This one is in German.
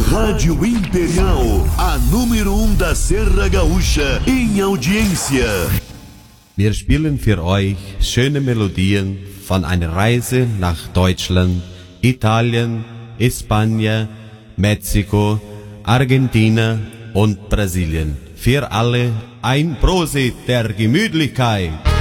Rádio Imperial, a número 1 da Serra Gaúcha em audiência. Wir spielen für euch schöne Melodien von einer Reise nach Deutschland, Italien, Spanien, Mexiko, Argentinien und Brasilien. Für alle ein Prosit der Gemütlichkeit.